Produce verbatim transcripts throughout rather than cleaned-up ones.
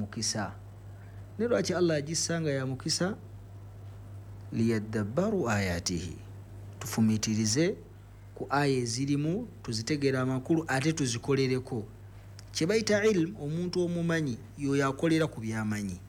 mukisa. Ne lwaki Allah agissanga ya mukisa? Liyadabbaru ayatihi, tufumitirize ku aya ezirimu, tuzitegeera amakulu ate tuzikolereko. Kye bayita ilmu, omuntu omumanyi yoyo akolera ku byamanyi.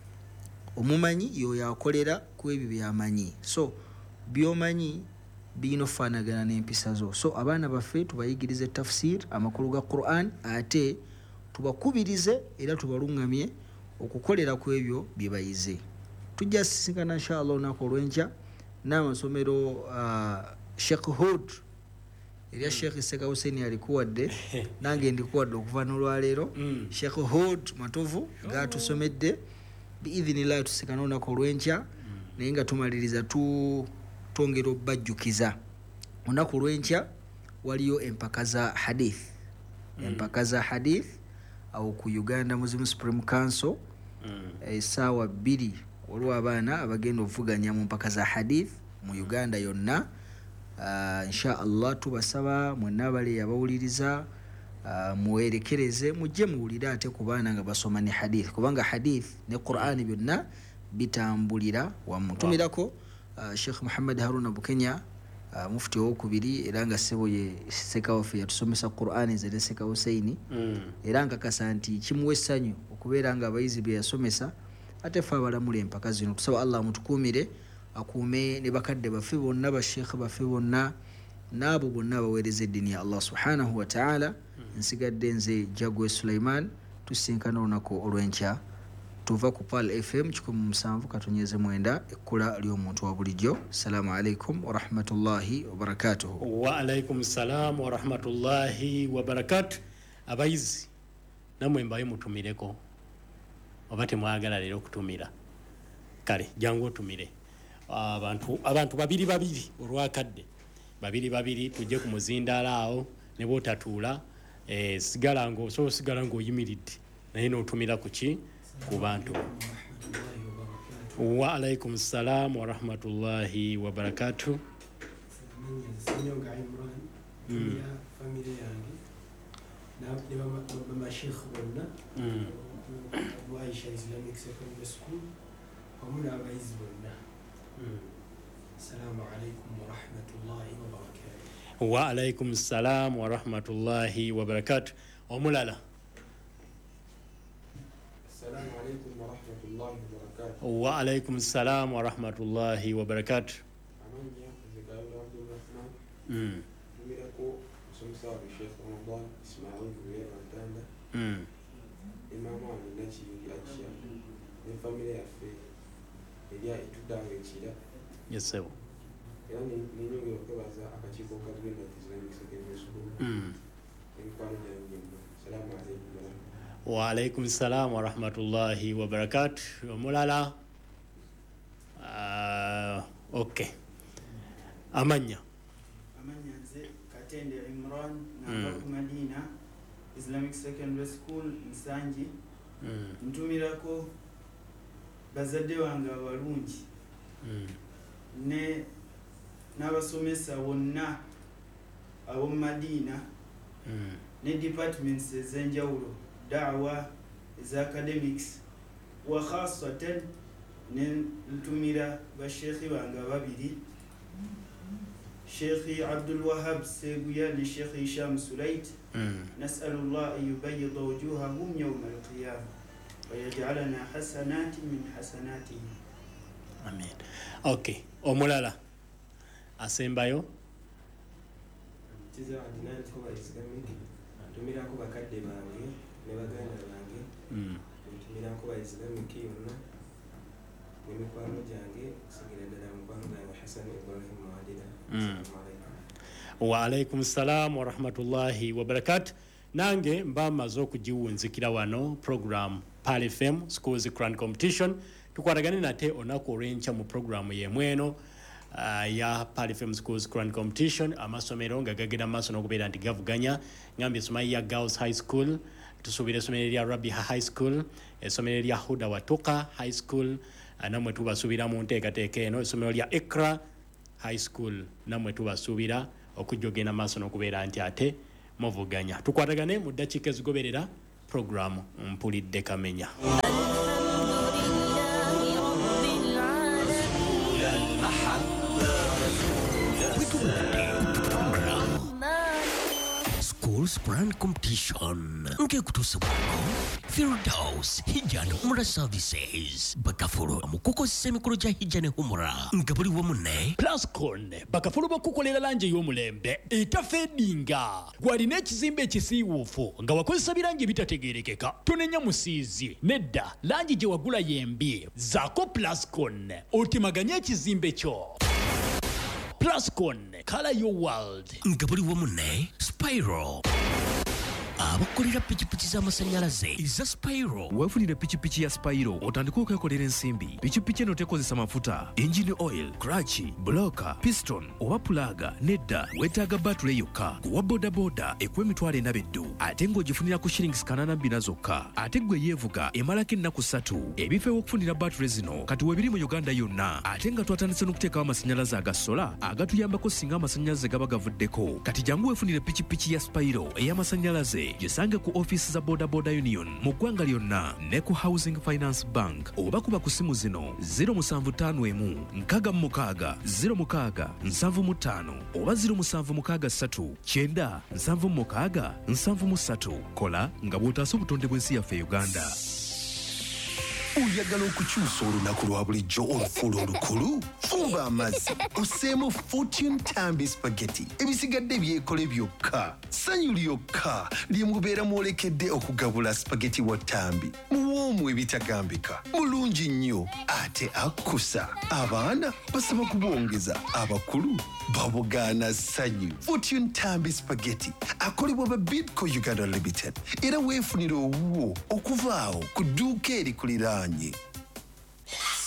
Omumanyi yoyo akolera ku ebyo byamanyi. So byomanyi birina okufaanagana n'empisa zo. So abaana baffe tubayigirize tafsir, amakulu ga Quran, ate tubakubirize era tubalungamye okukolera ku ebyo bye bayize. Tujja sisinkana inshallah olunaku olw'enkya n'amasomero uh, Sheikh Hud erya Sheikh Seka Hussein alikuwadde nange ndikuwadde okuva n'olwaleero. mm. Sheikh Hud Matovu gatusomedde biidhinillah, tusikana olunaku olw'enkya mm. naye nga tumaliriza tu twongera obbajjukiza. Olunaku olw'enkya waliyo empaka za hadith. mm. empaka za hadith awo ku Uganda Muslim Supreme Council essaawa mm. bbiri waliwo abaana abagenda okuvuganya mu mpaka za hadith mu Uganda yonna. Uh, insha Allah tubasaba mwenna abali abawuliriza uh, muwerekereze mujje muwulire ate ku baana nga basoma ne hadith, kubanga hadith ne Qur'ani byonna bitambulira wamu. Tumirako uh, Sheikh Muhammad Haruna Bukenya uh, mufti owokubiri era nga ssebo ye Sekawafe yatusomesa Qur'ani ze ne Seka Hussein mm. era nkakasa nti kimuwa essanyu okubeera nga abayizi bye yasomesa ate ffe abalamula empaka zino. Tusaba Allah mutukuumire, akuume ne bakadde baffe bonna, bashekhe baffe bonna, n'abo bonna abaweereza eddiini ya Allah subhanahu wa ta'ala. mm. nsigadde nze Jagwe Sulaiman, tusinkana olunaku olw'enkya tuva ku Pal F M kikumi mu musanvu katonnyeze mwenda ekkula ly'omuntu wa bulijjo. Assalamu alaikum wa rahmatullahi wa barakatuh. Wa alaikum salam wa rahmatullahi wa barakatuh. Abayizi namwe mbaye mutumireko oba temwagala leero okutumira, kale jangu otumire. abantu abantu babiri babiri olwakadde babiri babiri tujje ku muzindaala awo ne botatuula eh, sigala ngo so sigala ngo oyimiridde naye n'otumira ku ki ku bantu. Wa alaikum salam wa rahmatullahi wa barakatuh. mm. family yange na mama Sheikh bonna mm. Abu Aisha Islamic Secondary School ومن أبايز بنا. السلام عليكم ورحمة الله وبركاته. وعليكم السلام ورحمة الله وبركاته. ومولانا السلام عليكم ورحمة الله وبركاته. وعليكم السلام ورحمة الله وبركاته. أمانيا زكاة عبد الرحمن. امم نميركو سمسا بالشيخ رمضان إسماعيل ويا أنتانا. امم إمام علي نجي أشياء من فاميلي أفي إليا إتودانغ كذا. يسوع. يعني نيجي وكذا أكتشفوا كذبين الإسلامي سكين مسؤول. امم السلام عليكم ورحمة الله. وعليكم السلام ورحمة الله وبركاته. مولانا آه، أوكي أمانيا أمانيا زي كاتندي عمران نعمل مدينة Islamic Secondary School Nsanji. mm. ntumirako bazadde wange abalungi mm. ne n'abasomesa bonna ab'omu Madina mm. ne departments ez'enjawulo da'wa eza academics wa khasatan ne ntumira bashekhi bange ababiri Sheikh Abdul Wahab Seguya ni Sheikh Hisham Sulait. نسأل الله أن يبيض وجوههم يوم القيامة ويجعلنا حسنات من حسناتهم. آمين. أوكي. أمولالا أسمبايو. تزا عدنان كوبا إسلامي. تميرا كوبا كده بانجي نبغانا بانجي. تميرا كوبا إسلامي كيونا. نمكوانو جانجي سجل دلهم بانجا وحسن إبراهيم معدنا. السلام عليكم. Wa alaikum salam wa rahmatullahi wa barakatuh. Nange mbama zoku jiwunzikira wano program Pal F M Schools Grand Competition. Tukwatagane nate onako orencha mu program yemweno uh, ya Pal F M Schools Grand Competition. Amasomero nga gagenda maso n'okubeera nti gavuganya. Ngambi esomero ya Girls High School, tusubira esomero ya Rabiha High School, esomero ya Huda Watuka High School, namwe tubasubira mu nteekateeka eno esomero ya Ikra High School, namwe tubasubira okujogena maso n'okubeera nti ate muvuganya. Tukwatagane mu ddakiika ezigoberera program mpulidde kamenya. Schools Brand Competition nkekutusa Firdaus Hijjan Humra Services Bakafulu Mukoko semikolo kya Hijjan Humra ngabuli wamune Plascon Bakafulu bakukolera lanje y'omulembe etafedinga walina ekizimbe ekisiiwuufu nga wakozesa birangi bitategeerekeka tonenya musiizi nedda langi gye wagula yembi zaako Plascon otemaganya ekizimbe kyo. Plascon, color your world. ngabuli wamune Spyro abakolera pikipiki z'amasanyalaze eza Spyro. weefunire pikipiki ya Spyro otandika okwekolera ensimbi. pikipiki eno tekozesa mafuta, engine oil, clutch, blocker, piston oba pulaga. nedda weetaaga batule yokka. kuwa bodaboda ekuwa emitwalo ena beddu ate ng'ogifunira ku shillings kanaana bbina zokka. ate gwe yeevuga emalako ennaku ssatu. ebifo ew'okufunira batule zino kati weebiri mu Uganda yonna. ate nga twatandise n'okuteekawo amasanyalaze aga sola agatuyambako singa amasanyalaze gaba gavuddeko. kati jangu weefunire pikipiki ya Spyro ey'amasanyalaze gisange ku office za Boda Boda Union mu ggwanga lyonna ne ku Housing Finance Bank oba kuba ku simu zino zero seven five one nkaaga mu mukaaga zero mukaaga nsanvu mu ttaano oba zero seven mukaaga ssatu kyenda nsanvu mu mukaaga nsanvu mu ssatu. kola nga bw'otaasa obutonde bw'ensi yaffe Uganda. Oyagala okukyusa olunaku lwa bulijjo olufuula olukulu? Fumba amazzi oseemu Fortune Tambi Spaghetti ebisigadde byekole byokka. Ssanyu lyokka lye mubeera mwolekedde okugabula spaghetti wa Tambi. Muwoomu ebitagambika, mulungi nnyo ate akkusa. Abaana basaba kubwongeza, abakulu babugaana ssanyu. Fortune Tambi Spaghetti akolebwa ba Bidco Uganda Limited era weefunire owuwo okuva awo ku dduuka erikuliraanye.